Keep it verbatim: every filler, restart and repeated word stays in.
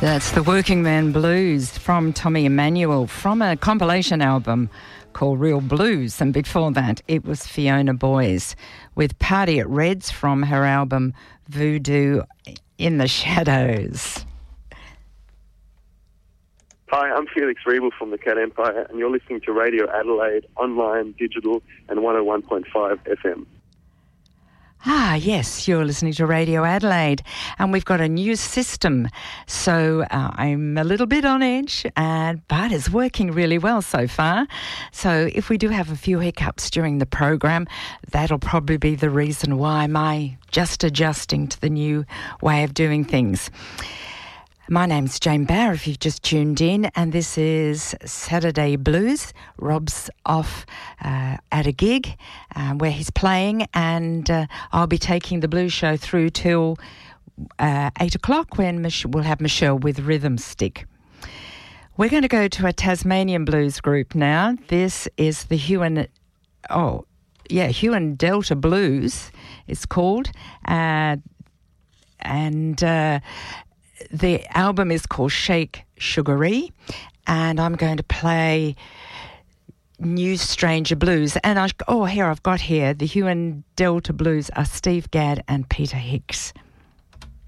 That's the Working Man Blues from Tommy Emmanuel from a compilation album called Real Blues. And before that, it was Fiona Boyes with Party at Red's from her album Voodoo in the Shadows. Hi, I'm Felix Riebel from the Cat Empire, and you're listening to Radio Adelaide, online, digital, and one oh one point five F M. Ah, yes, you're listening to Radio Adelaide, and we've got a new system, so uh, I'm a little bit on edge, uh, but it's working really well so far. So if we do have a few hiccups during the program, that'll probably be the reason why I'm just adjusting to the new way of doing things. My name's Jane Barr, if you've just tuned in, and this is Saturday Blues. Rob's off uh, at a gig uh, where he's playing, and uh, I'll be taking the blues show through till uh, eight o'clock when Mich- we'll have Michelle with Rhythm Stick. We're going to go to a Tasmanian blues group now. This is the Huon, oh, yeah, Huon Delta Blues, it's called, uh, and... Uh, The album is called Shake Sugaree, and I'm going to play New Stranger Blues. And I, oh, here I've got here the Huon Delta Blues are Steve Gadd and Peter Hicks.